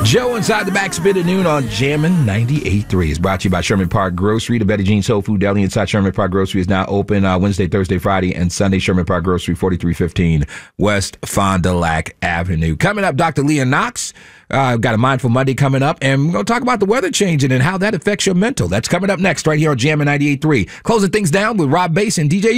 Joe inside the backspin at noon on Jammin' 98.3 is brought to you by Sherman Park Grocery. The Betty Jean Soul Food Deli inside Sherman Park Grocery is now open Wednesday, Thursday, Friday, and Sunday. Sherman Park Grocery, 4315 West Fond du Lac Avenue. Coming up, Dr. Leah Knox. Got a Mindful Monday coming up, and we're going to talk about the weather changing and how that affects your mental. That's coming up next right here on Jammin' 98.3. Closing things down with Rob Bass and DJ